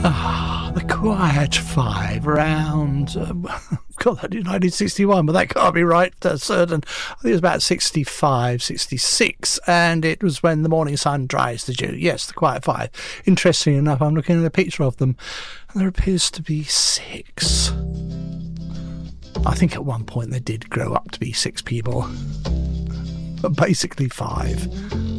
The Quiet Five round, God, that did 1961, but that can't be right, certain. I think it was about 65, 66, and it was when the morning sun dries the dew. Yes, the Quiet Five. Interesting enough, I'm looking at a picture of them, and there appears to be 6. I think at one point they did grow up to be 6 people, but basically 5.